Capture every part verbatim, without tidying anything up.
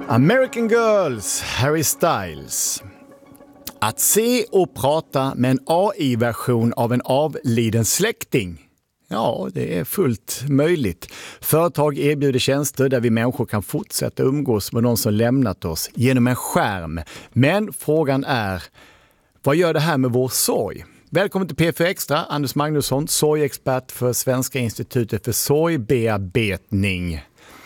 American Girls, Harry Styles. Att se och prata med en A I-version av en avliden släkting. Ja, det är fullt möjligt. Företag erbjuder tjänster där vi människor kan fortsätta umgås med någon som lämnat oss genom en skärm. Men frågan är, vad gör det här med vår sorg? Välkommen till P fyra Extra, Anders Magnusson, sorgexpert för Svenska institutet för sorgbearbetning.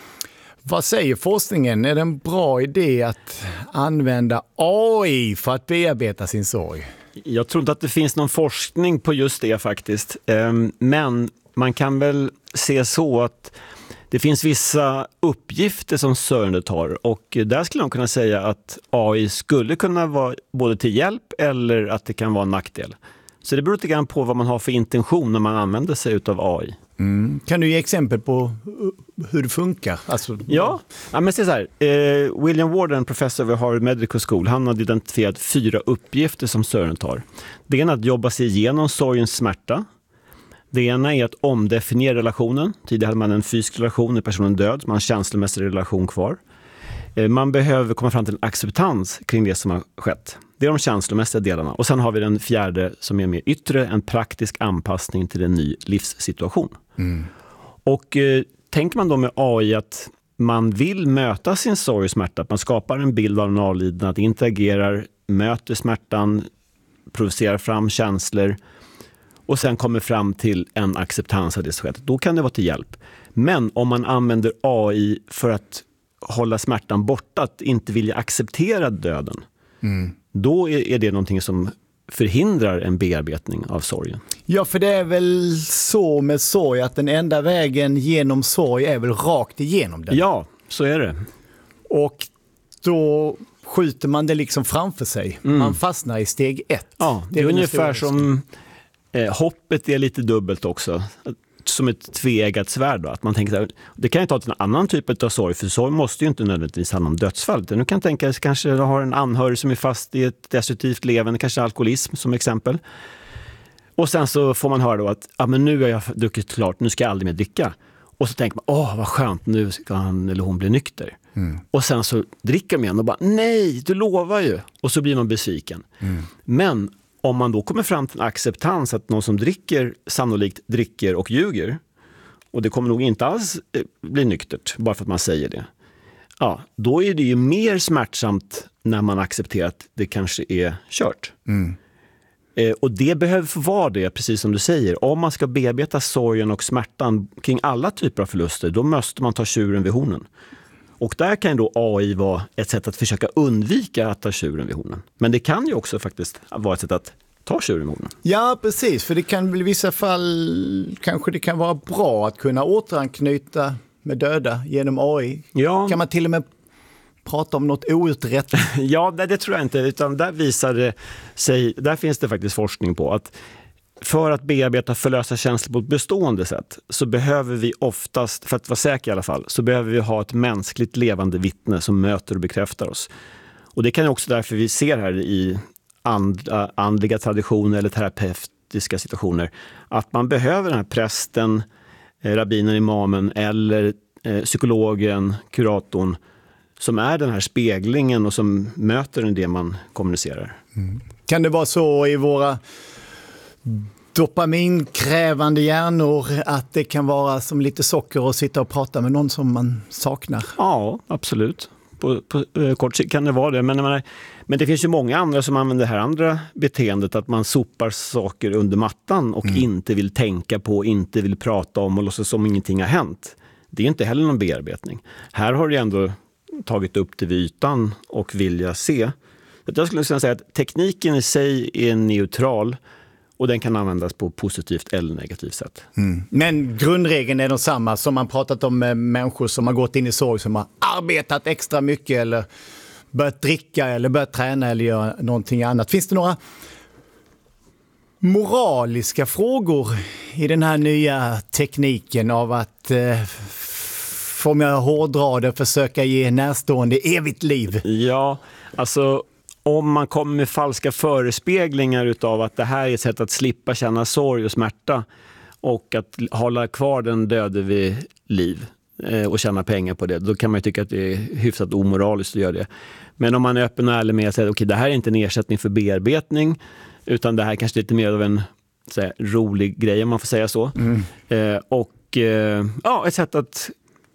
Vad säger forskningen? Är det en bra idé att använda A I för att bearbeta sin sorg? Jag tror inte att det finns någon forskning på just det faktiskt. Men man kan väl se så att det finns vissa uppgifter som sörjande tar. Och där skulle man kunna säga att A I skulle kunna vara både till hjälp eller att det kan vara en nackdel. Så det beror lite grann på vad man har för intention när man använder sig av A I. Mm. Kan du ge exempel på hur det funkar? Alltså... Ja, ja, men se så här. Eh, William Ward, en professor vid Harvard Medical School, han har identifierat fyra uppgifter som sörjaren tar. Det ena är att jobba sig igenom sorgens smärta. Det ena är att omdefiniera relationen. Tidigare hade man en fysisk relation när personen död, man har en känslomässig relation kvar. Eh, man behöver komma fram till en acceptans kring det som har skett. Det är de känslomässiga delarna. Och sen har vi den fjärde som är mer yttre, en praktisk anpassning till en ny livssituation. Mm. Och eh, tänker man då med A I att man vill möta sin sorg och smärta, att man skapar en bild av den avlidna, att interagerar, möter smärtan, provocerar fram känslor och sen kommer fram till en acceptans av det som skett, då kan det vara till hjälp. Men om man använder A I för att hålla smärtan borta, att inte vilja acceptera döden, mm. då är, är det någonting som förhindrar en bearbetning av sorgen. Ja, för det är väl så med sorg att den enda vägen genom sorg är väl rakt igenom den. Ja, så är det. Och då skjuter man det liksom framför sig. Mm. Man fastnar i steg ett. Ja, det är, det är ungefär som eh, hoppet är lite dubbelt också. Som ett tveeggat svärd då. Att man tänker att det kan ju ta till en annan typ av sorg, för sorg måste ju inte nödvändigtvis handla om dödsfall. Du kan tänka dig kanske du har en anhörig som är fast i ett destruktivt levande, kanske alkoholism som exempel. Och sen så får man höra då att ah, men nu har jag druckit klart, nu ska jag aldrig mer dricka. Och så tänker man, åh vad skönt, nu ska han eller hon bli nykter. Mm. Och sen så dricker man igen och bara, nej, du lovar ju. Och så blir man besviken. Mm. Men om man då kommer fram till en acceptans att någon som dricker sannolikt dricker och ljuger, och det kommer nog inte alls bli nyktert bara för att man säger det, ja, då är det ju mer smärtsamt när man accepterar att det kanske är kört. Mm. Eh, och det behöver få vara det, precis som du säger. Om man ska bearbeta sorgen och smärtan kring alla typer av förluster, då måste man ta tjuren vid hornen. Och där kan då A I vara ett sätt att försöka undvika att ta tjuren vid hornen. Men det kan ju också faktiskt vara ett sätt att ta tjuren vid hornen. Ja, precis. För det kan i vissa fall kanske det kan vara bra att kunna återanknyta med döda genom A I. Ja. Kan man till och med prata om något outrett? Ja, det, det tror jag inte. Utan där visar det sig, där finns det faktiskt forskning på att för att bearbeta förlösa känslor på ett bestående sätt så behöver vi oftast, för att vara säker i alla fall, så behöver vi ha ett mänskligt levande vittne som möter och bekräftar oss. Och det kan ju också därför vi ser här i andra, andliga traditioner eller terapeutiska situationer att man behöver den här prästen, rabbinen, imamen eller eh, psykologen, kuratorn som är den här speglingen och som möter det man kommunicerar. Mm. Kan det vara så i våra dopaminkrävande hjärnor att det kan vara som lite socker att sitta och prata med någon som man saknar? Ja, absolut. På, på eh, kort sikt kan det vara det. Men, menar, men det finns ju många andra som använder det här andra beteendet, att man sopar saker under mattan och mm. inte vill tänka på, inte vill prata om och låtsas som ingenting har hänt. Det är inte heller någon bearbetning. Här har det ändå tagit upp till ytan och vilja se. Jag skulle säga att tekniken i sig är neutral och den kan användas på positivt eller negativt sätt. Mm. Men grundregeln är de samma som man pratat om med människor som har gått in i sorg, som har arbetat extra mycket eller börjat dricka eller börjat träna eller göra någonting annat. Finns det några moraliska frågor i den här nya tekniken av att eh, får jag hårdra det, försöka ge närstående evigt liv? Ja, alltså om man kommer med falska förespeglingar utav att det här är ett sätt att slippa känna sorg och smärta och att hålla kvar den döde vid liv, eh, och tjäna pengar på det. Då kan man ju tycka att det är hyfsat omoraliskt att göra det. Men om man är öppen och ärlig med att säga att okay, det här är inte en ersättning för bearbetning, utan det här är kanske lite mer av en så här, rolig grej, om man får säga så. Mm. Eh, och eh, ja, ett sätt att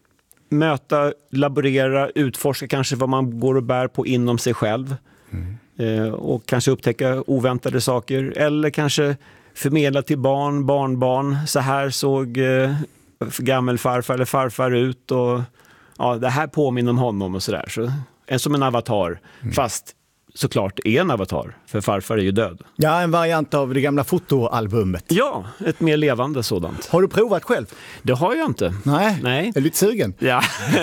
möta, laborera, utforska kanske vad man går och bär på inom sig själv. Mm. Eh, och kanske upptäcka oväntade saker. Eller kanske förmedla till barn, barnbarn. Så här såg eh, gammelfarfar eller farfar ut. Och ja, det här påminner om honom och sådär. Så, en som en avatar. Mm. Fast såklart är en avatar. För farfar är ju död. Ja, en variant av det gamla fotoalbumet. Ja, ett mer levande sådant. Har du provat själv? Det har jag inte. Nej, Nej. Jag är lite sugen. Ja.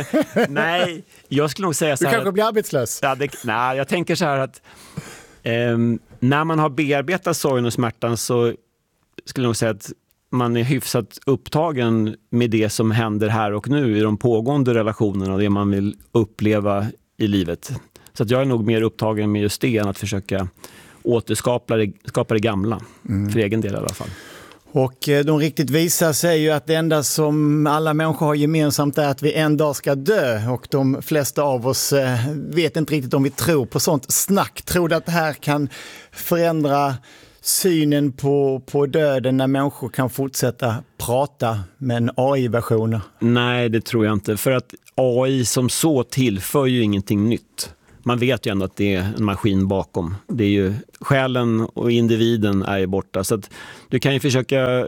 Nej, jag skulle nog säga så här. Du kanske att, blir arbetslös. Ja, det, nej, jag tänker så här att eh, när man har bearbetat sorgen och smärtan så skulle jag nog säga att man är hyfsat upptagen med det som händer här och nu i de pågående relationerna och det man vill uppleva i livet. Så att jag är nog mer upptagen med just det än att försöka återskapa det, skapa det gamla. Mm. För egen del i alla fall. Och de riktigt visar sig ju att det enda som alla människor har gemensamt är att vi en dag ska dö. Och de flesta av oss vet inte riktigt om vi tror på sånt snack. Tror du att det här kan förändra synen på, på döden när människor kan fortsätta prata med en A I-version? Nej, det tror jag inte. För att A I som så tillför ju ingenting nytt. Man vet ju ändå att det är en maskin bakom. Det är ju själen och individen är ju borta. Så att du kan ju försöka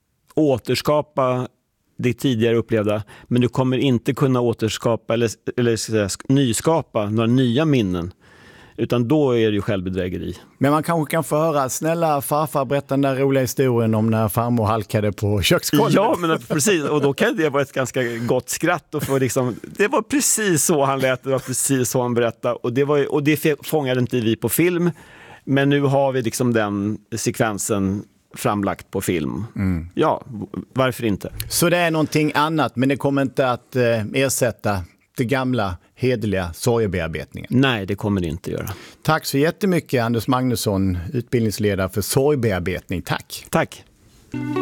återskapa det tidigare upplevda, men du kommer inte kunna återskapa eller, eller säga, nyskapa några nya minnen. Utan då är det ju självbedrägeri. Men man kanske kan få höra, snälla farfar, berätta den där roliga historien om när farmor halkade på köksgolvet. Ja, men precis. Och då kan det vara ett ganska gott skratt. Och få liksom, det var precis så han lät, det var precis så han berättade. Och det, var, och det fångade inte vi på film. Men nu har vi liksom den sekvensen framlagt på film. Mm. Ja, varför inte? Så det är någonting annat, men det kommer inte att eh, ersätta det gamla hedliga sorgbearbetningen? Nej, det kommer det inte göra. Tack så jättemycket, Anders Magnusson, utbildningsledare för sorgbearbetning. Tack. Tack.